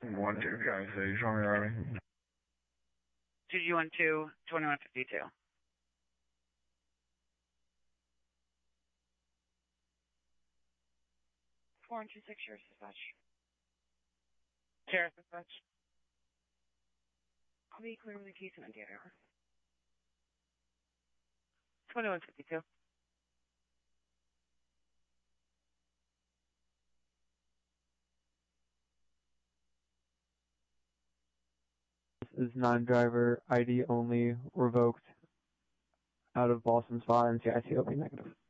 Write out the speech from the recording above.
1-2, guys, say, show me already. 2G12, 2152. Four and 2-6, Sheriff Dispatch. Sheriff Dispatch. I'll be clear with the case in a day hour. 2152. This is non-driver ID only, revoked, out of Boston spot, and CICOP negative.